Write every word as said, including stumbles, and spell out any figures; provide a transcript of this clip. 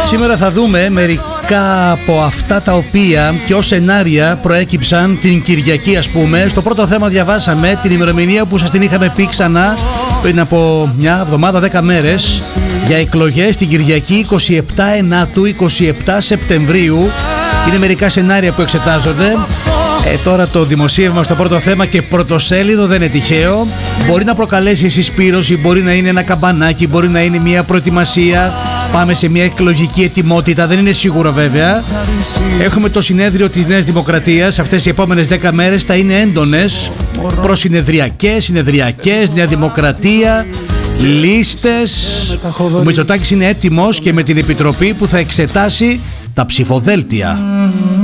Σήμερα θα δούμε μερικά από αυτά τα οποία και ως σενάρια προέκυψαν την Κυριακή, ας πούμε. Στο πρώτο θέμα διαβάσαμε την ημερομηνία που σας την είχαμε πει ξανά πριν από μια εβδομάδα, δέκα μέρες, για εκλογές την Κυριακή εικοστή εβδόμη Ενάτου, εικοστή εβδόμη Σεπτεμβρίου. Είναι μερικά σενάρια που εξετάζονται. Ε, τώρα το δημοσίευμα στο πρώτο θέμα και πρωτοσέλιδο δεν είναι τυχαίο. Μπορεί να προκαλέσει συσπήρωση, μπορεί να είναι ένα καμπανάκι, μπορεί να είναι μια προετοιμασία. Πάμε σε μια εκλογική ετοιμότητα, δεν είναι σίγουρο βέβαια. Έχουμε το συνέδριο της Νέας Δημοκρατίας. Αυτές οι επόμενες δέκα μέρες θα είναι έντονες. Προσυνεδριακές, συνεδριακές, Νέα Δημοκρατία, λίστες. Ο Μητσοτάκης είναι έτοιμος και με την επιτροπή που θα εξετάσει τα ψηφοδέλτια.